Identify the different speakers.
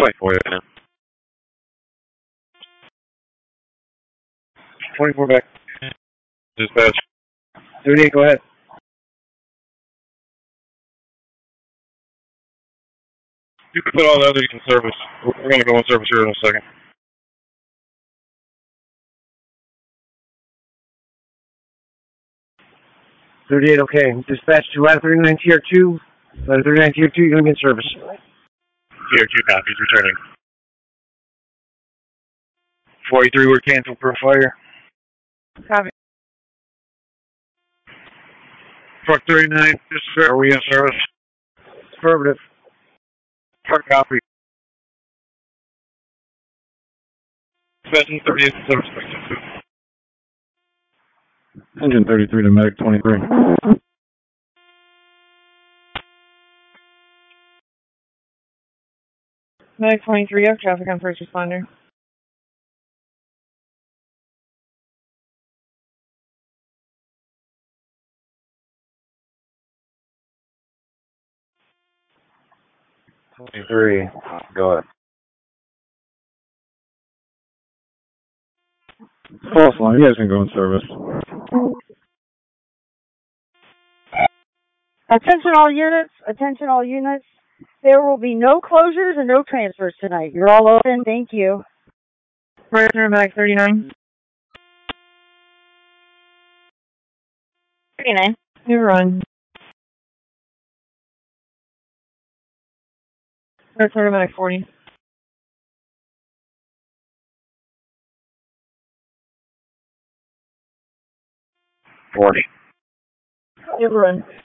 Speaker 1: 24 now. 24 back. Dispatch. 38, go ahead. You can put all the others in service. We're going to go in service here in a second. .38, okay. Dispatch to Ladder 39 Tier 2. Ladder 39 Tier 2, you're going to be in service. Tier 2 copies, returning. 43, we're canceled for a fire.
Speaker 2: Copy.
Speaker 1: Truck 39, are we in service? Affirmative. Truck copy. Dispatching 38 service. Engine 33 to Medic 23.
Speaker 2: Medic 23, have traffic on first responder.
Speaker 1: Three. Go ahead. False line, you guys can go in service.
Speaker 2: Attention all units, attention all units. There will be no closures and no transfers tonight. You're all open, thank you. Prisoner Medic 39. 39. You run. Prisoner Medic 40.
Speaker 1: 40.
Speaker 2: You run.